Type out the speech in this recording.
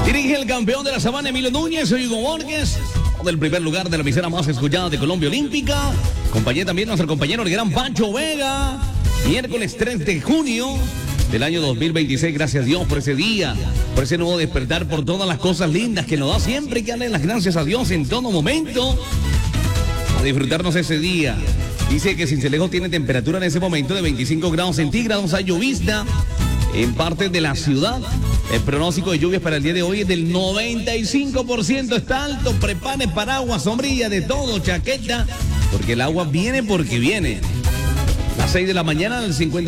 Dirige el campeón de la sabana, Emilio Núñez, soy Hugo Borges, del primer lugar de la emisora más escuchada de Colombia Olímpica. Acompañé también a nuestro compañero, el gran Pancho Vega. Miércoles 3 de junio del año 2026. Gracias a Dios por ese día, por ese nuevo despertar, por todas las cosas lindas que nos da siempre. Que darle las gracias a Dios en todo momento. A disfrutarnos ese día. Dice que Sincelejo tiene temperatura en ese momento de 25 grados centígrados. Hay llovizna en parte de la ciudad. El pronóstico de lluvias para el día de hoy es del 95%. Está alto. Prepare paraguas, sombrilla, de todo, chaqueta, porque el agua viene porque viene. A las 6 de la mañana, el 50%.